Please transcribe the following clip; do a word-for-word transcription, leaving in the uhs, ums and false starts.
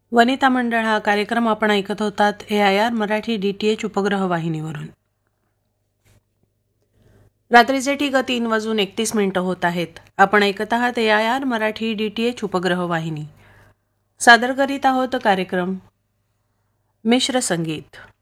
वनिता मंडळ हा कार्यक्रम आपण ऐकत होतात ए I R Marathi D T H उपग्रह वाहिनीवरून. रात्रीचे ठीक तीन वाजून एकतीस मिनिटं होत आहेत. आपण ऐकत आहात ए I R Marathi D T H उपग्रह वाहिनी. सादर करीत आहोत कार्यक्रम मिश्र संगीत.